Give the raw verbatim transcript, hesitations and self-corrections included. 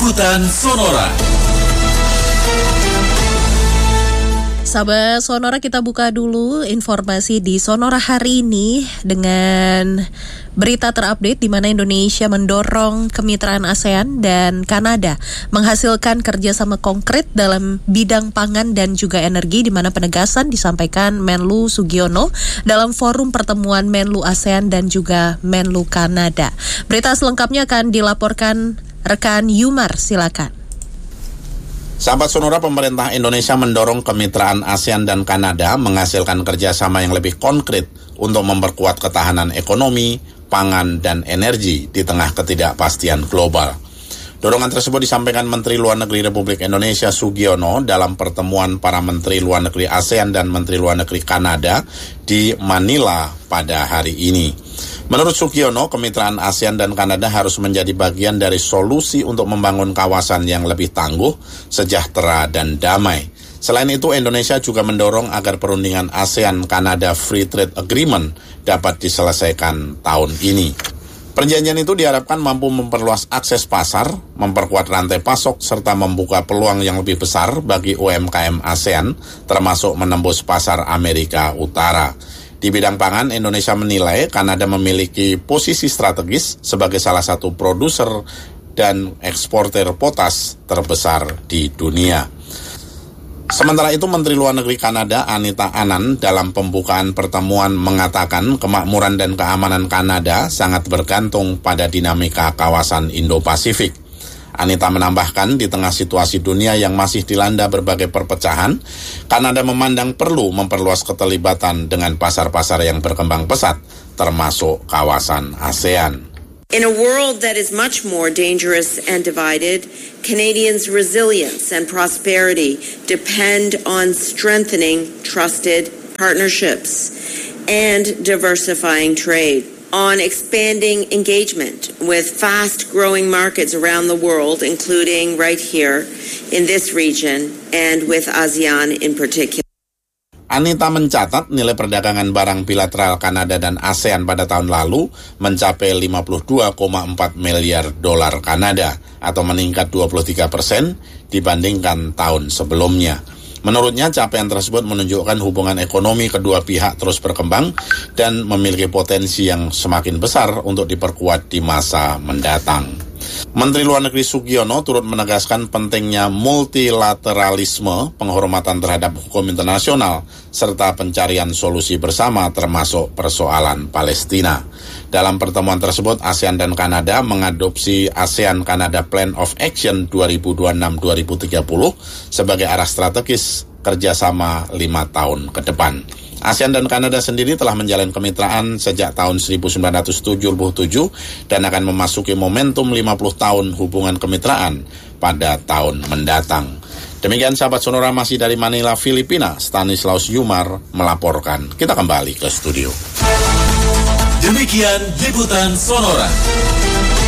Liputan Sonora. Sahabat Sonora, kita buka dulu informasi di Sonora hari ini dengan berita terupdate di mana Indonesia mendorong kemitraan ASEAN dan Kanada menghasilkan kerjasama konkret dalam bidang pangan dan juga energi, di mana penegasan disampaikan Menlu Sugiono dalam forum pertemuan Menlu ASEAN dan juga Menlu Kanada. Berita selengkapnya akan dilaporkan rekan Yumar, silakan. Sahabat Sonora, pemerintah Indonesia mendorong kemitraan ASEAN dan Kanada menghasilkan kerjasama yang lebih konkret untuk memperkuat ketahanan ekonomi, pangan, dan energi di tengah ketidakpastian global. Dorongan tersebut disampaikan Menteri Luar Negeri Republik Indonesia Sugiono dalam pertemuan para Menteri Luar Negeri ASEAN dan Menteri Luar Negeri Kanada di Manila pada hari ini. Menurut Sugiono, kemitraan ASEAN dan Kanada harus menjadi bagian dari solusi untuk membangun kawasan yang lebih tangguh, sejahtera, dan damai. Selain itu, Indonesia juga mendorong agar perundingan ASEAN-Kanada Free Trade Agreement dapat diselesaikan tahun ini. Perjanjian itu diharapkan mampu memperluas akses pasar, memperkuat rantai pasok, serta membuka peluang yang lebih besar bagi U M K M ASEAN, termasuk menembus pasar Amerika Utara. Di bidang pangan, Indonesia menilai Kanada memiliki posisi strategis sebagai salah satu produser dan eksportir potas terbesar di dunia. Sementara itu, Menteri Luar Negeri Kanada Anita Anand dalam pembukaan pertemuan mengatakan kemakmuran dan keamanan Kanada sangat bergantung pada dinamika kawasan Indo-Pasifik. Anita menambahkan, di tengah situasi dunia yang masih dilanda berbagai perpecahan, Kanada memandang perlu memperluas keterlibatan dengan pasar-pasar yang berkembang pesat, termasuk kawasan ASEAN. In a world that is much more dangerous and divided, Canadians' resilience and prosperity depend on strengthening trusted partnerships and diversifying trade, on expanding engagement with fast-growing markets around the world, including right here in this region and with ASEAN in particular. Anita mencatat nilai perdagangan barang bilateral Kanada dan ASEAN pada tahun lalu mencapai lima puluh dua koma empat miliar dolar Kanada atau meningkat dua puluh tiga persen dibandingkan tahun sebelumnya. Menurutnya, capaian tersebut menunjukkan hubungan ekonomi kedua pihak terus berkembang dan memiliki potensi yang semakin besar untuk diperkuat di masa mendatang. Menteri Luar Negeri Sugiono turut menegaskan pentingnya multilateralisme, penghormatan terhadap hukum internasional, serta pencarian solusi bersama termasuk persoalan Palestina. Dalam pertemuan tersebut, ASEAN dan Kanada mengadopsi ASEAN-Kanada Plan of Action dua ribu dua puluh enam sampai dua ribu tiga puluh sebagai arah strategis kerjasama lima tahun ke depan. ASEAN dan Kanada sendiri telah menjalin kemitraan sejak tahun seribu sembilan ratus tujuh puluh tujuh dan akan memasuki momentum lima puluh tahun hubungan kemitraan pada tahun mendatang. Demikian sahabat Sonora, masih dari Manila, Filipina, Stanislaus Yumar melaporkan. Kita kembali ke studio. Demikian Liputan Sonora.